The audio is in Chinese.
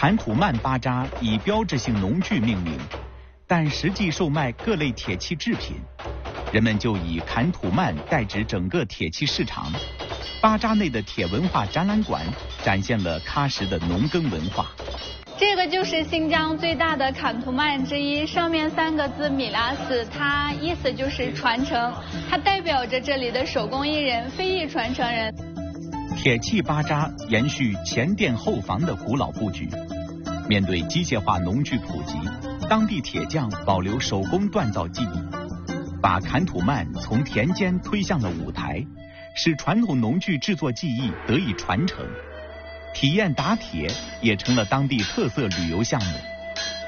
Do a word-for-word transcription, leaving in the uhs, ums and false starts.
坎土曼巴扎以标志性农具命名，但实际售卖各类铁器制品，人们就以坎土曼代指整个铁器市场。巴扎内的铁文化展览馆展现了喀什的农耕文化。 这个就是新疆最大的坎图曼之一，上面三个字米拉斯，它意思就是传承，它代表着这里的手工艺人、非裔传承人。 铁器巴扎延续前店后房的古老布局，面对机械化农具普及，当地铁匠保留手工锻造技艺，把坎土曼从田间推向了舞台，使传统农具制作技艺得以传承。体验打铁也成了当地特色旅游项目。